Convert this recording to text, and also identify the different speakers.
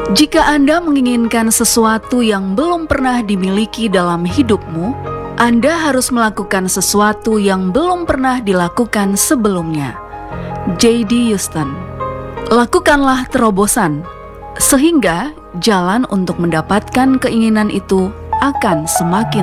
Speaker 1: Jika Anda menginginkan sesuatu yang belum pernah dimiliki dalam hidupmu, Anda harus melakukan sesuatu yang belum pernah dilakukan sebelumnya. J.D. Houston. Lakukanlah terobosan, sehingga jalan untuk mendapatkan keinginan itu akan semakin